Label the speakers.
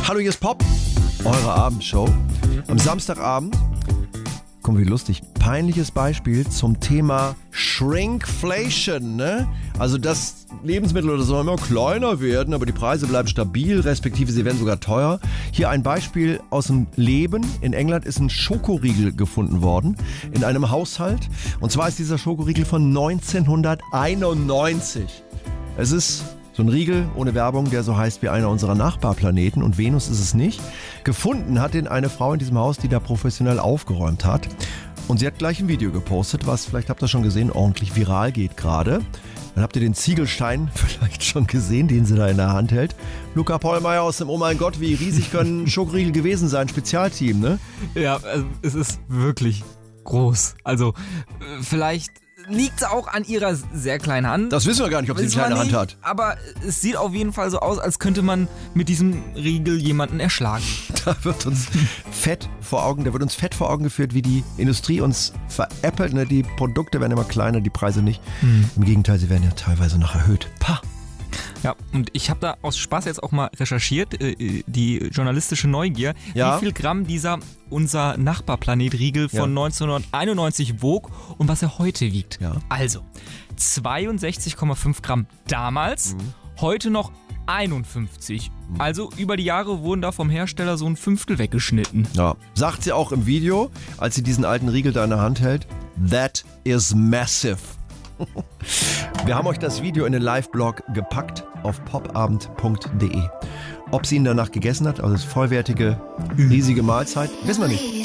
Speaker 1: Hallo, hier ist Pop, eure Abendshow. Am Samstagabend, kommt wie lustig, peinliches Beispiel zum Thema Shrinkflation, ne? Also dass Lebensmittel oder so immer kleiner werden, aber die Preise bleiben stabil, respektive sie werden sogar teuer. Hier ein Beispiel aus dem Leben. In England ist ein Schokoriegel gefunden worden in einem Haushalt. Und zwar ist dieser Schokoriegel von 1991. Es ist so ein Riegel ohne Werbung, der so heißt wie einer unserer Nachbarplaneten, und Venus ist es nicht. Gefunden hat ihn eine Frau in diesem Haus, die da professionell aufgeräumt hat. Und sie hat gleich ein Video gepostet, was, vielleicht habt ihr schon gesehen, ordentlich viral geht gerade. Dann habt ihr den Ziegelstein vielleicht schon gesehen, den sie da in der Hand hält. Luca Pollmeier aus dem Oh mein Gott, wie riesig können Schokoriegel gewesen sein, Spezialteam, ne?
Speaker 2: Ja, also es ist wirklich groß. Also vielleicht liegt es auch an ihrer sehr kleinen Hand.
Speaker 1: Das wissen wir gar nicht, ob sie eine kleine Hand hat.
Speaker 2: Aber es sieht auf jeden Fall so aus, als könnte man mit diesem Riegel jemanden erschlagen.
Speaker 1: Da wird uns fett vor Augen geführt, wie die Industrie uns veräppelt. Ne? Die Produkte werden immer kleiner, die Preise nicht. Im Gegenteil, sie werden ja teilweise noch erhöht. Pah!
Speaker 2: Ja, und ich habe da aus Spaß jetzt auch mal recherchiert, die journalistische Neugier,
Speaker 1: ja?
Speaker 2: Wie viel Gramm unser Nachbarplanet-Riegel von 1991 wog und was er heute wiegt.
Speaker 1: Ja.
Speaker 2: Also, 62,5 Gramm damals, heute noch 51. Also über die Jahre wurden da vom Hersteller so ein Fünftel weggeschnitten.
Speaker 1: Ja, sagt sie auch im Video, als sie diesen alten Riegel da in der Hand hält. That is massive. Wir haben euch das Video in den Live-Blog gepackt auf popabend.de. Ob sie ihn danach gegessen hat, also das vollwertige, riesige Mahlzeit, wissen wir nicht.